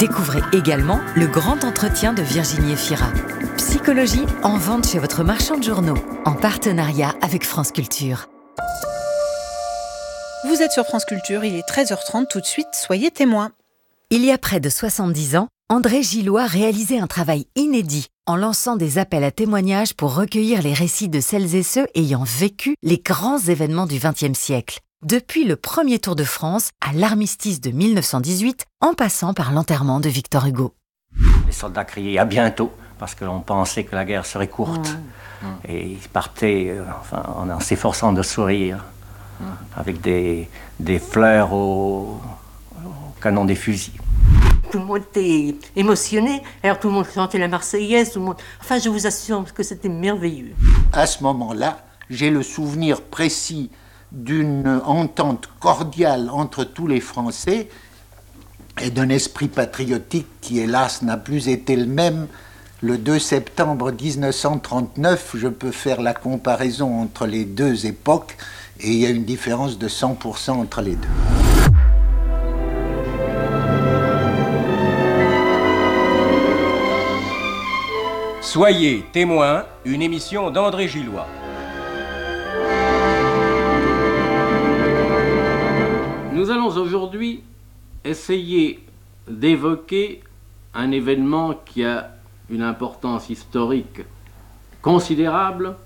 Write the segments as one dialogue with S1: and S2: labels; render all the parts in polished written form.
S1: Découvrez également le grand entretien de Virginie Efira. Psychologie en vente chez votre marchand de journaux, en partenariat avec France Culture.
S2: Vous êtes sur France Culture, il est 13h30, tout de suite, soyez témoins.
S1: Il y a près de 70 ans, André Gillois réalisait un travail inédit en lançant des appels à témoignages pour recueillir les récits de celles et ceux ayant vécu les grands événements du XXe siècle. Depuis le premier Tour de France à l'armistice de 1918, en passant par l'enterrement de Victor Hugo.
S3: Les soldats criaient « à bientôt » parce que l'on pensait que la guerre serait courte. Et ils partaient en s'efforçant de sourire, avec des fleurs au canon des fusils.
S4: Tout le monde était émotionné, alors tout le monde chantait la Marseillaise, tout le monde... Enfin, je vous assure que c'était merveilleux.
S5: À ce moment-là, j'ai le souvenir précis d'une entente cordiale entre tous les Français et d'un esprit patriotique qui, hélas, n'a plus été le même. Le 2 septembre 1939, je peux faire la comparaison entre les deux époques et il y a une différence de 100% entre les deux.
S6: Soyez témoins, une émission d'André Gillois. Nous allons aujourd'hui essayer d'évoquer un événement qui a une importance historique considérable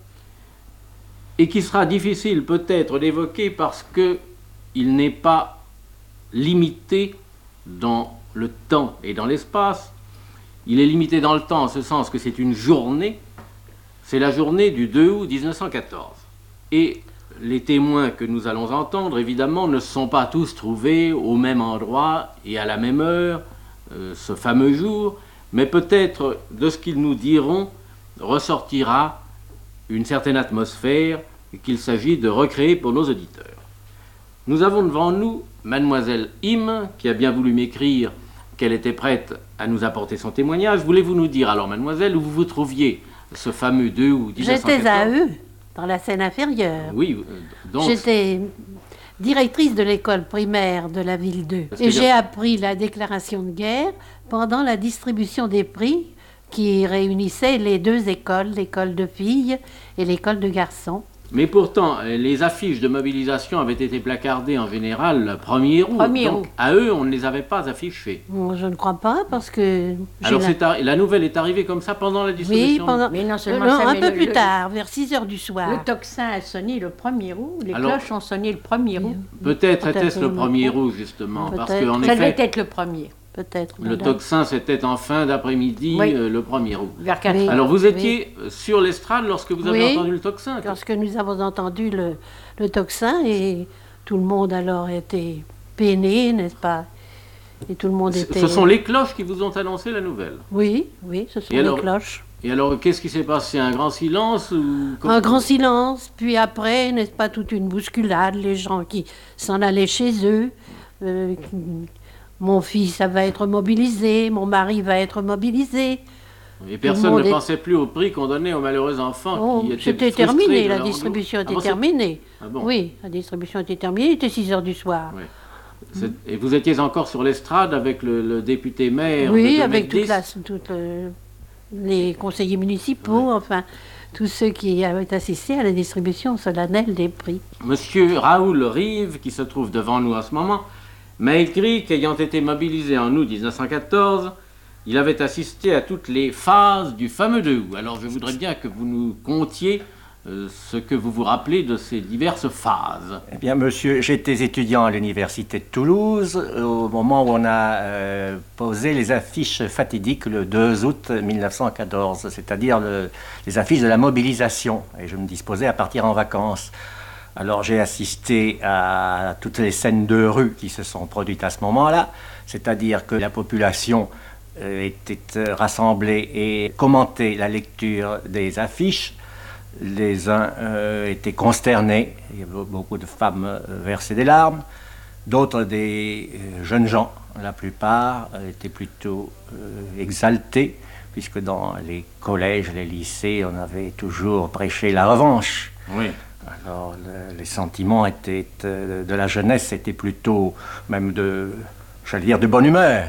S6: et qui sera difficile peut-être d'évoquer parce qu'il n'est pas limité dans le temps et dans l'espace. Il est limité dans le temps en ce sens que c'est une journée, c'est la journée du 2 août 1914. Et les témoins que nous allons entendre, évidemment, ne sont pas tous trouvés au même endroit et à la même heure, ce fameux jour, mais peut-être de ce qu'ils nous diront ressortira une certaine atmosphère qu'il s'agit de recréer pour nos auditeurs. Nous avons devant nous Mademoiselle Im, qui a bien voulu m'écrire qu'elle était prête à nous apporter son témoignage. Voulez-vous nous dire alors, mademoiselle, où vous vous trouviez ce fameux 2 août 1914 ?
S7: J'étais à eux, dans la Seine-Inférieure.
S6: Oui, donc...
S7: J'étais directrice de l'école primaire de la ville d'Eu. Et j'ai appris la déclaration de guerre pendant la distribution des prix qui réunissait les deux écoles, l'école de filles et l'école de garçons.
S6: Mais pourtant, les affiches de mobilisation avaient été placardées en général le 1er août. Donc, à eux, on ne les avait pas affichées.
S7: Je ne crois pas, parce que...
S6: Alors, la nouvelle est arrivée comme ça pendant la distribution?
S7: Oui,
S8: mais non seulement
S7: un peu plus tard, vers 6 heures du soir.
S8: Le tocsin a sonné le 1er août, les cloches ont sonné le 1er août.
S6: Peut-être était-ce le 1er août, justement, parce qu'en
S8: ça
S6: effet...
S8: devait être le 1er.
S7: Peut-être.
S6: Le tocsin, c'était en fin d'après-midi, le 1er août.
S8: Vers 4 heures.
S6: Alors, vous étiez sur l'estrade lorsque vous avez entendu le tocsin?
S7: Lorsque nous avons entendu le tocsin, et tout le monde alors était peiné, n'est-ce pas? Et tout le monde était...
S6: Ce sont les cloches qui vous ont annoncé la nouvelle?
S7: Oui, ce sont les cloches.
S6: Et alors, qu'est-ce qui s'est passé? Un grand silence ou...
S7: Un grand silence, puis après, n'est-ce pas, toute une bousculade, les gens qui s'en allaient chez eux, mon fils va être mobilisé, mon mari va être mobilisé.
S6: Et personne ne pensait plus au prix qu'on donnait aux malheureux enfants qui étaient
S7: C'était terminé, la distribution était terminée.
S6: Ah bon?
S7: Oui, la distribution était terminée, il était 6 heures du soir.
S6: Oui. Et vous étiez encore sur l'estrade avec le député maire?
S7: Oui, avec tous les conseillers municipaux, enfin, tous ceux qui avaient assisté à la distribution solennelle des prix.
S6: Monsieur Raoul Rive, qui se trouve devant nous en ce moment, m'a écrit qu'ayant été mobilisé en août 1914, il avait assisté à toutes les phases du fameux 2 août. Alors je voudrais bien que vous nous contiez ce que vous vous rappelez de ces diverses phases.
S3: Eh bien, monsieur, j'étais étudiant à l'université de Toulouse au moment où on a posé les affiches fatidiques le 2 août 1914, c'est-à-dire les affiches de la mobilisation. Et je me disposais à partir en vacances. Alors j'ai assisté à toutes les scènes de rue qui se sont produites à ce moment-là, c'est-à-dire que la population était rassemblée et commentait la lecture des affiches. Les uns étaient consternés, il y avait beaucoup de femmes versaient des larmes, d'autres des jeunes gens, la plupart étaient plutôt exaltés, puisque dans les collèges, les lycées, on avait toujours prêché la revanche.
S6: Oui.
S3: Alors, les sentiments étaient, de la jeunesse étaient plutôt, même j'allais dire, de bonne humeur.